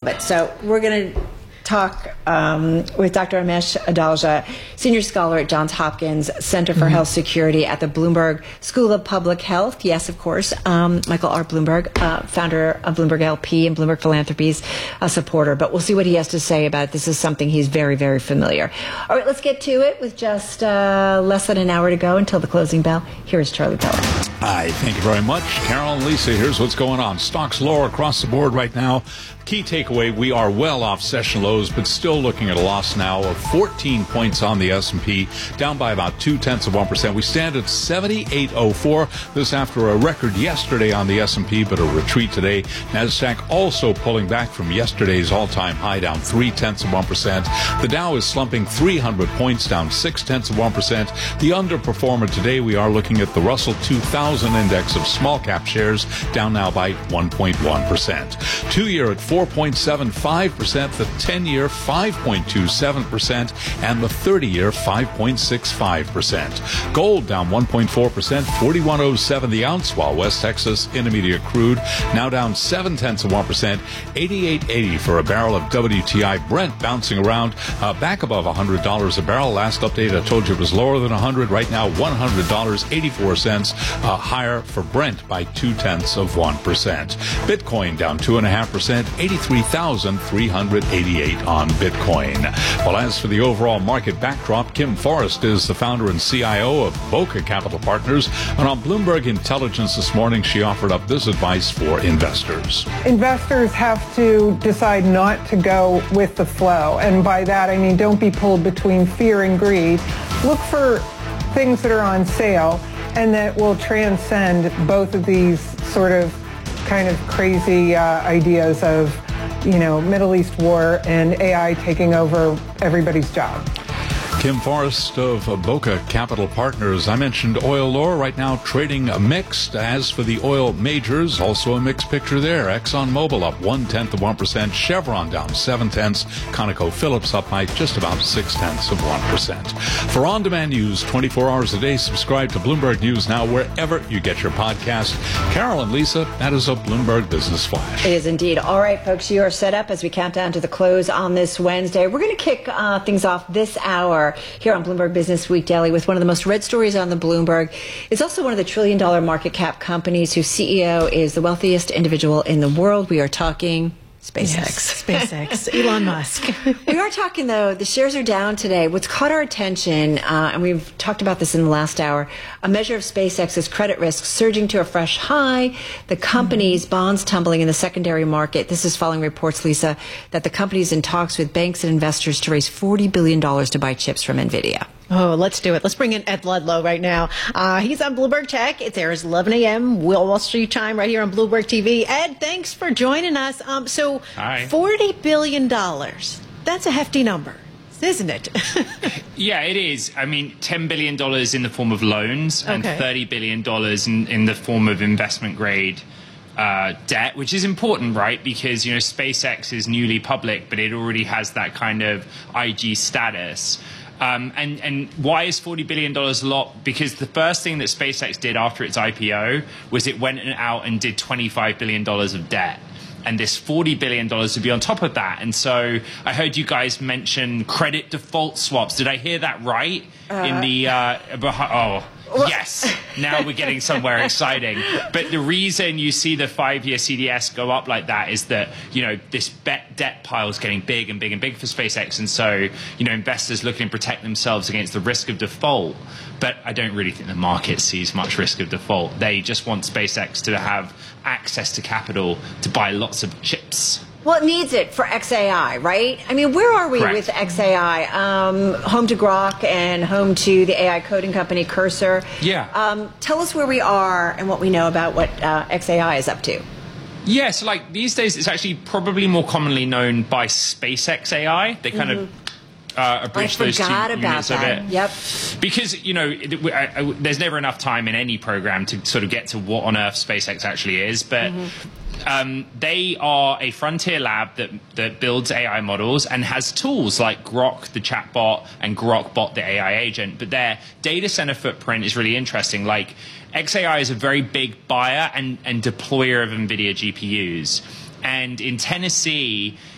But so we're going to talk with Dr. Amesh Adalja, Senior Scholar at Johns Hopkins Center for Health Security at the Bloomberg School of Public Health. Yes, of course, Michael R. Bloomberg, founder of Bloomberg LP and Bloomberg Philanthropies, a supporter. But we'll see what he has to say about it. This is something he's very, very familiar. All right, let's get to it with just less than an hour to go until the closing bell. Here is Charlie Pella. Hi, thank you very much. Carol and Lisa, here's what's going on. Stocks lower across the board right now. Key takeaway, we are well off session lows, but still looking at a loss now of 14 points on the S&P, down by about 0.2%. We stand at 78.04. This after a record yesterday on the S&P, but a retreat today. NASDAQ also pulling back from yesterday's all-time high, down 0.3%. The Dow is slumping 300 points, down 0.6%. The underperformer today, we are looking at the Russell 2000 index of small-cap shares, down now by 1.1%. 2-year at 4.75%, the 10-year 5.27%, and the 30-year 5.65%. Gold down 1.4%, 41.07 the ounce, while West Texas Intermediate crude now down 0.7%, 88.80 for a barrel of WTI. Brent bouncing around back above $100 a barrel. Last update I told you it was lower than 100. Right now $100.84 higher for Brent by 0.2%. Bitcoin down 2.5%, 83,388 on Bitcoin. Well, as for the overall market backdrop, Kim Forrest is the founder and CIO of Boca Capital Partners, and on Bloomberg Intelligence this morning, she offered up this advice for investors. Investors have to decide not to go with the flow, and by that I mean don't be pulled between fear and greed. Look for things that are on sale and that will transcend both of these sort of kind of crazy ideas of, Middle East war and AI taking over everybody's job. Kim Forrest of Boca Capital Partners. I mentioned oil lower right now, trading mixed. As for the oil majors, also a mixed picture there. ExxonMobil up 0.1%, Chevron down 0.7, ConocoPhillips up by just about 0.6%. For on-demand news 24 hours a day, subscribe to Bloomberg News Now wherever you get your podcast. Carol and Lisa, that is a Bloomberg Business Flash. It is indeed. All right, folks, you are set up as we count down to the close on this Wednesday. We're going to kick things off this hour here on Bloomberg Business Week Daily with one of the most read stories on the Bloomberg. It's also one of the trillion-dollar market cap companies whose CEO is the wealthiest individual in the world. We are talking SpaceX. Yes, SpaceX, Elon Musk. We are talking, though, the shares are down today. What's caught our attention, and we've talked about this in the last hour, a measure of SpaceX's credit risk surging to a fresh high, the company's bonds tumbling in the secondary market. This is following reports, Lisa, that the company's in talks with banks and investors to raise $40 billion to buy chips from NVIDIA. Oh, let's do it. Let's bring in Ed Ludlow right now. He's on Bloomberg Tech. It airs 11 a.m. Wall Street time right here on Bloomberg TV. Ed, thanks for joining us. Hi. $40 billion. That's a hefty number, isn't it? Yeah, it is. I mean, $10 billion in the form of loans and $30 billion in the form of investment grade debt, which is important, right? Because, SpaceX is newly public, but it already has that kind of IG status. And why is $40 billion a lot? Because the first thing that SpaceX did after its IPO was it went out and did $25 billion of debt. And this $40 billion would be on top of that. And so I heard you guys mention credit default swaps. Did I hear that right? In the yes, now we're getting somewhere exciting. But the reason you see the 5-year CDS go up like that is that, this debt pile is getting big and big and big for SpaceX. And so, investors looking to protect themselves against the risk of default. But I don't really think the market sees much risk of default. They just want SpaceX to have access to capital to buy lots of chips. Well, it needs it for XAI, right? I mean, where are we Correct. with XAI? Home to Grok and home to the AI coding company Cursor. Yeah. Tell us where we are and what we know about what XAI is up to. Yeah, so these days it's actually probably more commonly known by SpaceX AI. They kind of abridge those two units of it. Yep. Because, there's never enough time in any program to sort of get to what on earth SpaceX actually is. But they are a frontier lab that builds AI models and has tools like Grok, the chatbot, and GrokBot, the AI agent. But their data center footprint is really interesting. XAI is a very big buyer and deployer of NVIDIA GPUs. And in Tennessee,